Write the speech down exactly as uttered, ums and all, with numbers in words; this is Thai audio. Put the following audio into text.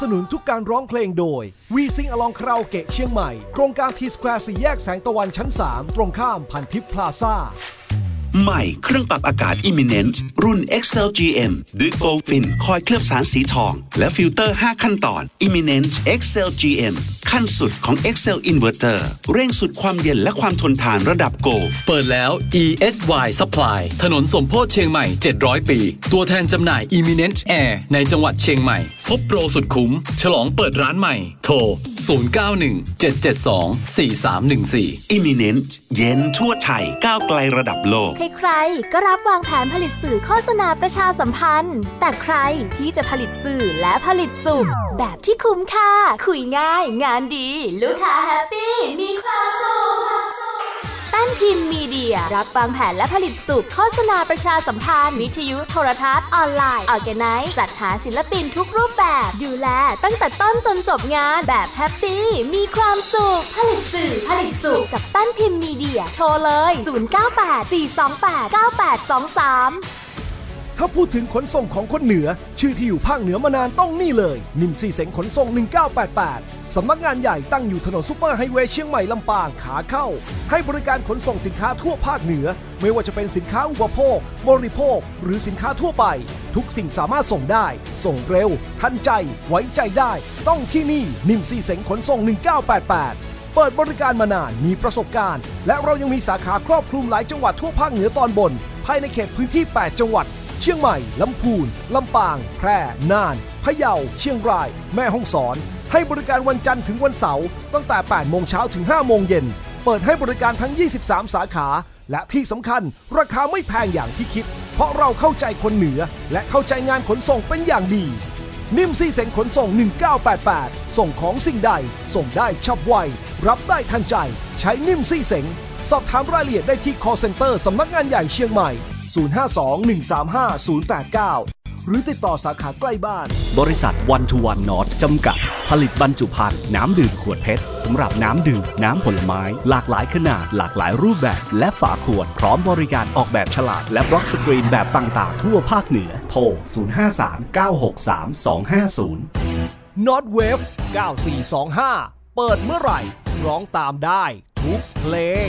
สนุนทุกการร้องเพลงโดย วีซิงอลองคาราโอเกะเชียงใหม่โครงการทีสแควร์สี่แยกแสงตะวันชั้นสามตรงข้ามพันทิพย์พลาซ่าใหม่เครื่องปรับอากาศ Imminent รุ่น เอ็กซ์ แอล จี เอ็ม ด้วย Goldfin คอยเคลือบสารสีทองและฟิลเตอร์ห้าขั้นตอน Imminent เอ็กซ์ แอล จี เอ็ม ขั้นสุดของ เอ็กซ์ แอล Inverter เร่งสุดความเย็นและความทนทานระดับ Gold เปิดแล้ว อี เอส วาย Supply ถนนสมโพธิเชียงใหม่เจ็ดร้อยปีตัวแทนจำหน่าย Imminent Air ในจังหวัดเชียงใหม่พบโปรสุดคุ้มฉลองเปิดร้านใหม่โทรศูนย์ เก้า หนึ่ง เจ็ด เจ็ด สอง สี่ สาม หนึ่ง สี่ Imminent เย็นทั่วไทยก้าวไกลระดับโลกใครๆก็รับวางแผนผลิตสื่อโฆษณาประชาสัมพันธ์แต่ใครที่จะผลิตสื่อและผลิตสุขแบบที่คุ้มค่าคุยง่ายงานดีลูกค้าแฮปปี้มีความสุขแป้นพิมพ์มีเดียรับวางแผนและผลิตสุขโฆษณาประชาสัมพันธ์วิทยุโทรทัศน์ออนไลน์ออร์แกไนซ์จัดหาศิลปินทุกรูปแบบดูแลตั้งแต่ต้นจนจบงานแบบแฮปปี้มีความสุขผลิตสื่อผลิตสุขกับแป้นพิมพ์มีเดียโทรเลยศูนย์ เก้า แปด สี่ สอง แปด เก้า แปด สอง สามถ้าพูดถึงขนส่งของคนเหนือชื่อที่อยู่ภาคเหนือมานานต้องนี่เลยนิมซีเส็งขนส่งหนึ่งเก้าแปดแปดสำนักงานใหญ่ตั้งอยู่ถนนซุปเปอร์ไฮเวย์เชียงใหม่ลำปางขาเข้าให้บริการขนส่งสินค้าทั่วภาคเหนือไม่ว่าจะเป็นสินค้าอุปโภคบริโภคหรือสินค้าทั่วไปทุกสิ่งสามารถส่งได้ส่งเร็วทันใจไว้ใจได้ต้องที่นี่นิมซีเส็งขนส่งหนึ่งเก้าแปดแปดเปิดบริการมานานมีประสบการณ์และเรายังมีสาขาครอบคลุมหลายจังหวัดทั่วภาคเหนือตอนบนภายในเขตพื้นที่แปดจังหวัดเชียงใหม่ลำพูนลำปางแพร่น่านพะเยาเชียงรายแม่ฮ่องสอนให้บริการวันจันทร์ถึงวันเสาร์ตั้งแต่แปดโมงเช้าถึงห้าโมงเย็นเปิดให้บริการทั้งยี่สิบสามสาขาและที่สำคัญราคาไม่แพงอย่างที่คิดเพราะเราเข้าใจคนเหนือและเข้าใจงานขนส่งเป็นอย่างดีนิมซีเส็งขนส่งหนึ่งเก้าแปดแปดส่งของสิ่งใดส่งได้ฉับไวรับได้ทันใจใช้นิมซีเส็งสอบถามรายละเอียดได้ที่ call center สำนักงานใหญ่เชียงใหม่ศูนย์ ห้า สอง หนึ่ง สาม ห้า ศูนย์ แปด เก้าหรือติดต่อสาขาใกล้บ้านบริษัทวันทูวันนอตจำกัดผลิตบรรจุภัณฑ์น้ำดื่มขวดเพชรสำหรับน้ำดื่มน้ำผลไม้หลากหลายขนาดหลากหลายรูปแบบและฝาขวดพร้อมบริการออกแบบฉลากและบล็อกสกรีนแบบต่างๆทั่วภาคเหนือโทรศูนย์ ห้า สาม เก้า หก สาม สอง ห้า ศูนย์ Northwave เก้าสี่สองห้าเปิดเมื่อไหร่ร้องตามได้ทุกเพลง